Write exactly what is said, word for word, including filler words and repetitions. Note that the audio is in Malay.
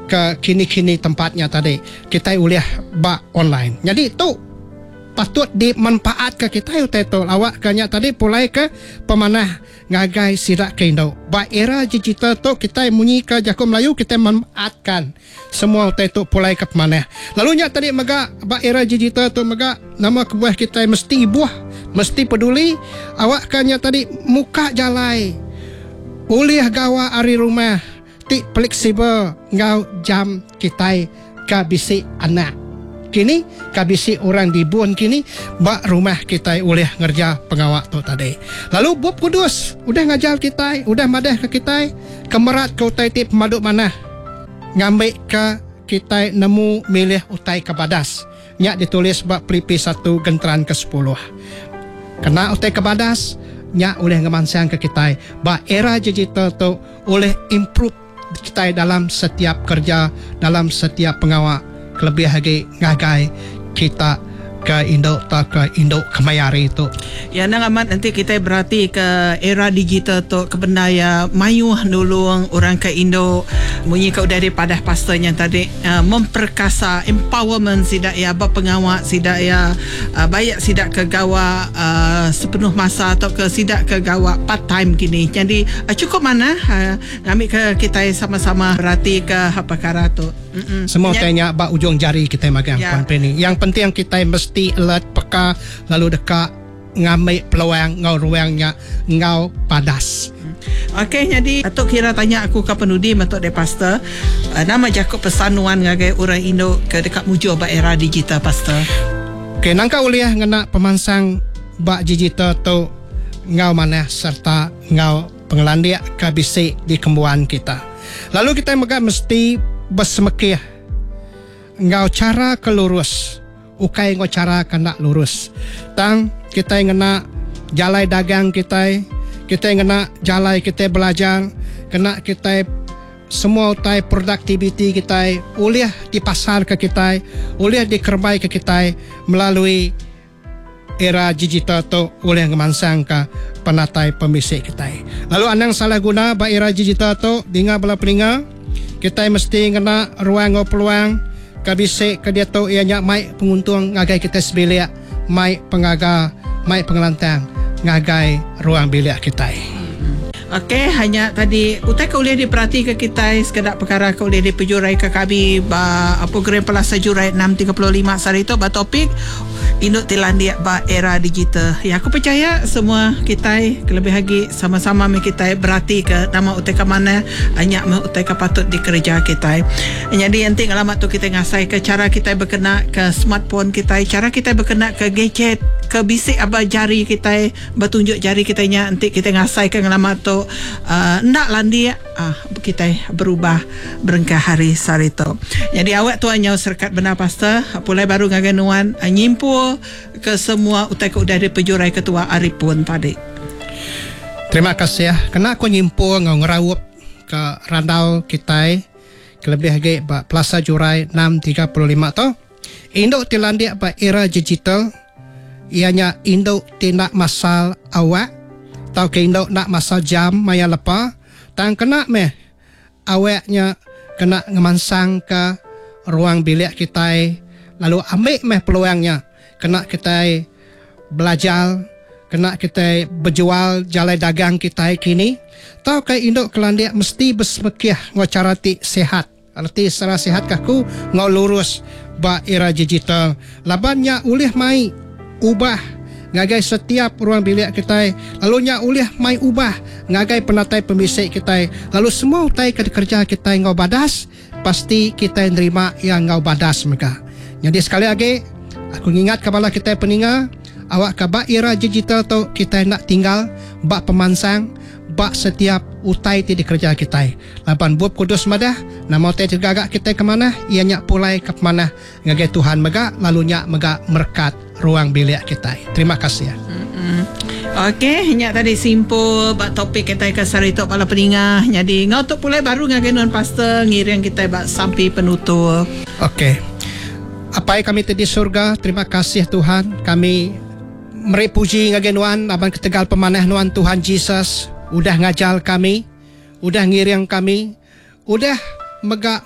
ke kini-kini tempatnya tadi kita boleh ba online. Jadi tu patut dimanfaat ke kita utai tu awak kanya tadi pulai ke pemanah ngagai sidak ke Indo. Ba era digital tu kita munyi ke Jaku Melayu kita manfaatkan semua utai tu pulai ke pemanah. Lalu nya tadi maga ba era digital tu maga nama kebuah kita mesti buah mesti peduli awak kanya tadi muka jalai boleh gawa ari rumah ti fleksibel ngau jam kita kabisi anak kini kabisi orang di buan kini bak rumah kita boleh ngerja pengawak tu tadi. Lalu Bob Kudus udah ngajar kita udah madah ke kita kemerat ke utai ti pemaduk mana ngambil ke kita nemu milih utai kebadas nyak ditulis bak pelipi satu genteran ke sepuluh kena utai kebadas nyak oleh ngemansang ke kita bak era digital tu oleh improve kita dalam setiap kerja dalam setiap pengawak lebih lagi ngagai kita ke Indo tak ke Indo kemayari itu. Ya nang amat nanti kita berarti ke era digital tu kebenaya mayuh nulung orang ke Indo munyi kau dari padah pastornya tadi uh, memperkasa empowerment sidak ya apa pengawak sidak ya uh, banyak sidak ke gawa uh, sepenuh masa atau ke sidak ke gawa part time kini. Jadi uh, cukup mana uh, ngambil ke kita sama-sama berarti ke apa perkara tu. Mm-mm. Semua ya. Tanya bak ujung jari kita magang ya. Company. Yang penting kita mesti alert peka lalu dekat ngambil peluang ngau ruangnya ngau padas. Okey, jadi atuk kira tanya aku ke penudi matuk de pastor uh, nama Jakob pesanuan ngagai orang Indo ke dekat mujur ba era digital pastor. Okey, nangka uliah ngena pemansang ba digital tu ngau mana serta ngau pengelandia kabisi di kembuan kita. Lalu kita megak mesti bersemekih ngau cara kelurus ukai ngau cara kena lurus tang kita ngena jalai dagang kita kita ngena jalai kita belajar kena kita semua utai productivity kita boleh dipasar ke kita boleh dikerbai ke kita melalui era digital tu boleh ngemansang ke penatai pemisik kita. Lalu anang salah guna ba era digital tu dengar bala peninga kita mesti kena ruang atau peluang kabisik ke dia tu ianya mai penguntung ngagai kita sebilik mai pengaga mai pengelantang ngagai ruang bilik kita. Okey, hanya tadi utai kau boleh diperhati ke kita sekedar perkara kau boleh dipejurai ke kami ba program pelasa jurai enam tiga puluh lima hari itu ba topik Induk Tilandia ba era digital. Ya aku percaya semua kita lebih lagi sama-sama kita berarti ke nama utai ke mana hanya utai ke patut dikerja kita. Jadi nanti alamat tu kita ngasai ke cara kita berkena ke smartphone kita, cara kita berkena ke gadget, ke bisik apa jari kita, bertunjuk jari kita nya nanti kita ngasai ke alamat tu uh, ndak landi ah kita berubah berengkah hari sarito. Jadi awak tu hanya serkat benar pastor pulai baru ngaganuan uh, nyimpul ke semua utai ke udah dipejurai ketua Arifun tadi. Terima kasih ya. Kena aku nyimpul ngau ngerawup ke randau kita kelebih lagi ba Plaza Jurai enam tiga puluh lima tu. Induk Tilandia ba era digital ianya induk tindak masal awak tau ke induk nak masal jam maya lepa tang kena meh awaknya kena ngemansang ke ruang bilik kita lalu ambil meh peluangnya kena kita belajar kena kita berjual jalai dagang kita kini tau ke induk Kelandia mesti bersemekih ngau cara ti sehat arti secara sehat kaku ngau lurus ba era digital labannya ulih mai ubah ngagai setiap ruang bilik kita lalu nya ulih mai ubah ngagai penatai pemisik kita lalu semua utai kerja kita ngau badas pasti kita nerima yang ngau badas mereka. Jadi sekali lagi aku ingat kepada kita peninga awak ke ba era digital tu kita nak tinggal ba pemansang ba setiap utai ti dikerja kita. Lapan Bob Kudus madah nama utai tergagak kita ke mana ianya pulai ke mana ngagai Tuhan mega lalu nya mega merkat ruang bilik kita. Terima kasih ya. Mm-hmm. Okey, nya tadi simpul bak topik kita ke sarito pala peningah. Jadi ngau tu pulai baru ngagai non pastor ngiring kita bak sampai penutup. Okey. Apa yang kami di surga, terima kasih Tuhan. Kami merepuji ngagai nuan abang ketegal pemanah nuan Tuhan Yesus udah ngajal kami, udah ngiring kami, udah mega